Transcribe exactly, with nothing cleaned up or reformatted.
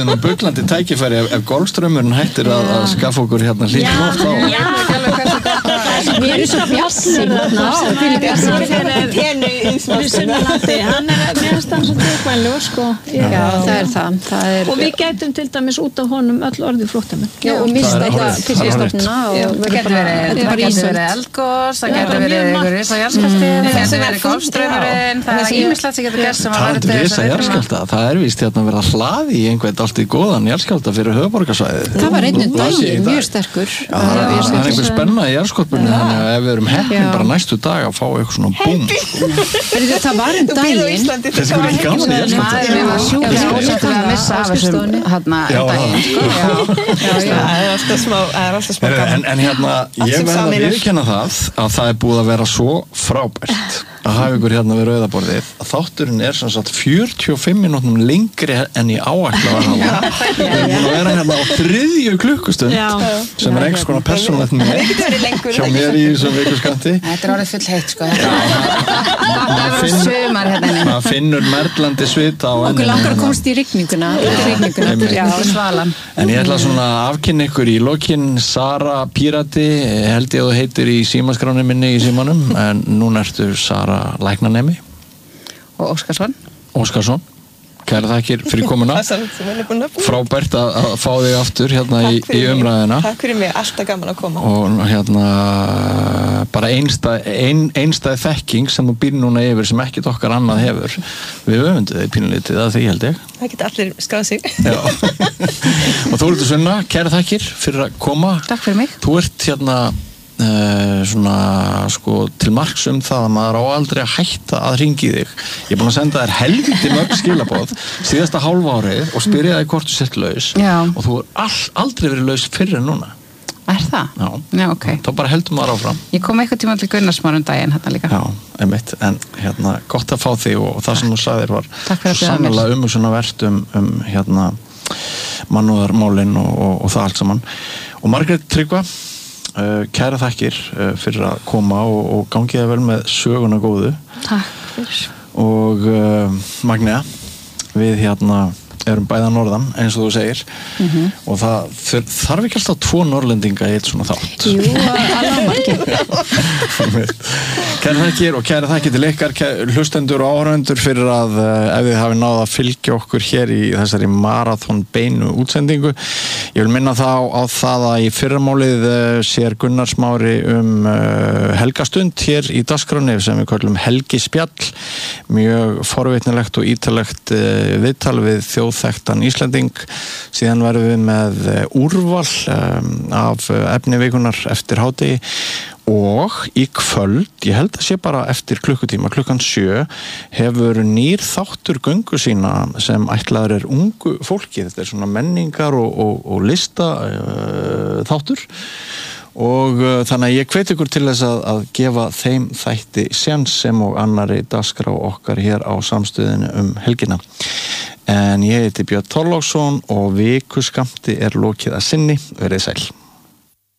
svona buglandi tækifæri ef, ef golfstraumurinn hættir að, að skaffa okkur hérna hlýtt loft á. Já, við erum svo bjassir þarna á við Sunnlandi, hann er mjög stann svo tekvænlegur sko. Já, það er það. það er, og við gætum til dæmis út af honum öll orðið flóttamenn. Já, og mista þetta fiskistofnuna og það getur verið, það getur verið eldgos, það getur verið einhver risajarðskjálfti, það getur verið golfstraumurinn, það er ýmislegt sem getur gerst sem að verður til þess að risajarðskjálfta, það er víst hérna að vera hlaði í einhvern allt í góðan jarðskjálfta fyrir höfuðborgarsvæðið. Það var einu daginn mjög sterkur. Það er einhver spenna í jarðskorpunni þannig að ef við erum heppin bara næstu dag að fá eitthvað svona búm. Það var um daginn. Þessi var ekki gaman í jarðskjálfta. Við varum sjúklega ósættum að missa af þessum hérna daginn. Það er alltaf smá, það er alltaf smá gaman. En hérna, ég verð að viðurkenna það að það er búið að vera svo frábært að hafa ykkur hérna við rauðaborðið að þátturinn er sem sagt fjörutíu og fimm mínútum lengri enn í áætla var hann. Við erum búin að vera hérna á þriðju klukkustund sem er einhvers konar persónulegt með hjá mér í þessum vikuskanti. Þetta er orðið full heitt sko. Það er sumar hérna inni. Það finnur merlandi svita á enninu. Okkur langar að komast í rigninguna. Svalan. En ég ætla svona að afkynna ykkur í lokin. Sara Pírati, held ég að þú heitir í símaskráni minni í símanum, en núna ertu Sara læknanemi og Óskarsson Óskarsson, kæra þakkir fyrir komuna. Frábært að, að fá þig aftur hérna í, í umræðina. Takk fyrir mig, alltaf gaman að koma. Og hérna bara einstæð ein, einstæð þekking sem þú býr núna yfir sem ekkert okkar annað hefur. Við öfundu þig pínulítið að því held ég. Það geta allir skráð sig. Já. Og þú ert Sunna, kæra þakkir fyrir að koma. Takk fyrir mig. Þú ert hérna Uh, svona sko til marks um það að maður á aldrei að hætta að hringi þig. Ég er búin að senda þér helviti mörg skilaboð síðasta hálfa árið og spyrja þig hvort þú sért laus. Já. Og þú er all, aldrei verið laus fyrr en núna. Er það? Já. Já, ok. Þá bara heldum maður áfram. Ég kom eitthvað tíma til Gunnarsmár um daginn hérna líka. Já, einmitt, en hérna gott að fá þig og það sem þú sagðir var svo sannlega umhugsunarvert um, um hérna mannúðarmálin og, og, og það allt saman. Og Margrét Tryggva, Uh, kæra þakkir uh, fyrir að koma og, og gangi það vel með söguna góðu. Takk fyrir. Og uh, Magnea, við hérna erum bæða norðan eins og þú segir mm-hmm. og það þur, þarf ekki alltaf tvo norrlendinga í eitt svona þátt. Jú, alveg Kæra þakkir og kæra þakkir til ykkar hlustendur og áhorfendur fyrir að uh, ef þið hafi náð að fylgja okkur hér í þessari marathon beinu útsendingu. Ég vil minna þá á það að í fyrramálið uh, sér Gunnar Smári um uh, helgastund hér í dagskráni sem við kallum helgispjall, mjög forvitnilegt og ítalegt uh, viðtal við þjóðþekktan Íslending. Síðan verðum við með uh, úrval um, af uh, efni vikunar eftir hádegi. Og í kvöld, ég held að sé bara eftir klukkutíma, klukkan sjö, hefur nýr þáttur göngu sína sem ætlaður er ungu fólki. Þetta er svona menningar og, og, og lista uh, þáttur. Og uh, þannig að ég hvet ykkur til þess að, að gefa þeim þætti séns sem og annarri dagskrá okkar hér á samstöðinu um helgina. En ég heiti Björn Þorláksson og vikuskammti er lokið að sinni. Verið sæl.